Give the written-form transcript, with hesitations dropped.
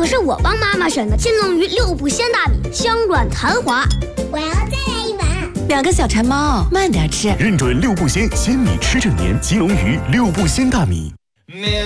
可是我帮妈妈选的金龙鱼6步鲜大米，香软弹滑。 我要再来一碗。 2个小馋猫，慢点吃。 认准6步鲜，鲜米吃正年，金龙鱼6步鲜大米。